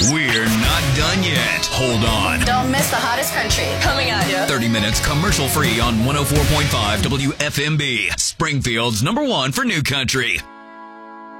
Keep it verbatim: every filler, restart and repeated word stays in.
We're not done yet. Hold on. Don't miss the hottest country coming at you. thirty minutes commercial free on one oh four point five W F M B. Springfield's number one for new country.